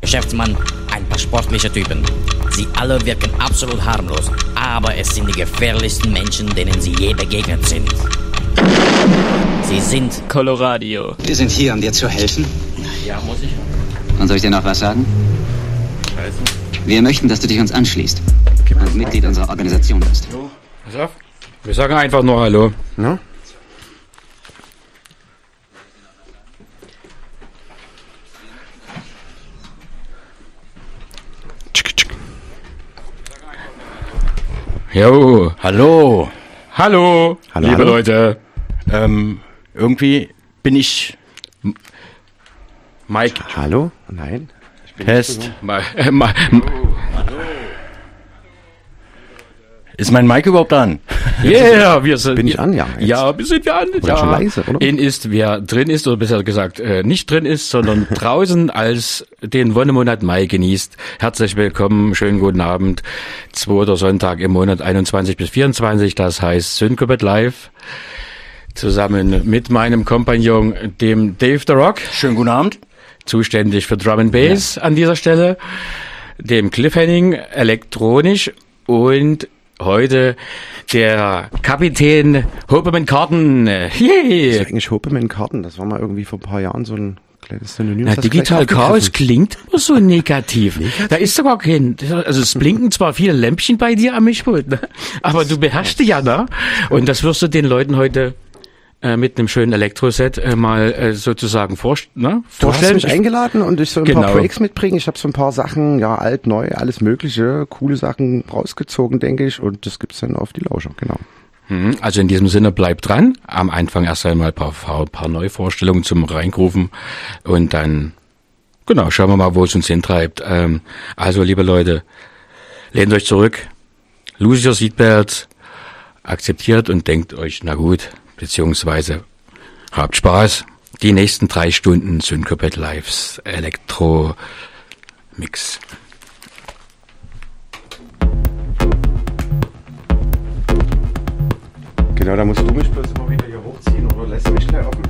Geschäftsmann, ein paar sportliche Typen. Sie alle wirken absolut harmlos, aber es sind die gefährlichsten Menschen, denen sie je begegnet sind. Sie sind Coloradio. Wir sind hier, um dir zu helfen. Ja, muss ich. Und soll ich dir noch was sagen? Scheiße. Wir möchten, dass du dich uns anschließt und Mitglied unserer Organisation bist. Pass auf. Wir sagen einfach nur Hallo. Ja? Jo, Hallo. hallo, Hallo, liebe hallo. Leute. Irgendwie bin ich Mike. Hallo? Nein? Test. Ma- Ist mein Mic überhaupt an? Yeah, wir sind. Bin ich an, ja, jetzt. Ja, wir sind wir an. Oder ja. schon leise, oder? In ist, wer drin ist, oder besser gesagt, nicht drin ist, sondern draußen als den Wonnemonat Mai genießt. Herzlich willkommen, schönen guten Abend. 2. Sonntag im Monat 21 bis 24, das heißt Syncopet Live. Zusammen mit meinem Kompagnon, dem Dave the Rock, Schönen guten Abend. zuständig für Drum and Bass an dieser Stelle, dem Cliff Henning elektronisch und heute der Kapitän Hopeman Karten. Yay! Eigentlich Hopeman Karten, das war mal irgendwie vor ein paar Jahren so ein kleines Synonym. Na, das Digital vielleicht Chaos aufgegriffen. klingt immer so negativ. Da ist sogar kein, also es blinken zwar viele Lämpchen bei dir am Mischpult, ne? Aber du beherrschst dich ja, ne? Und das wirst du den Leuten heute mit einem schönen Elektroset mal sozusagen Du hast vorstellen. mich eingeladen und ich soll ein Genau. paar Breaks mitbringen. Ich habe so ein paar Sachen, ja, alt, neu, alles mögliche, coole Sachen rausgezogen, denke ich. Und das gibt's dann auf die Lauscher, genau. Also in diesem Sinne bleibt dran. Am Anfang erst einmal ein paar Neuvorstellungen zum Reingrufen und dann, genau, schauen wir mal, wo es uns hintreibt. Also, liebe Leute, lehnt euch zurück, lose your seatbelts, akzeptiert und denkt euch, na gut, beziehungsweise habt Spaß. Die nächsten 3 Stunden Syncopet Lives Elektro Mix. Genau, da musst du mich bloß immer wieder hier hochziehen oder lässt mich gleich offen.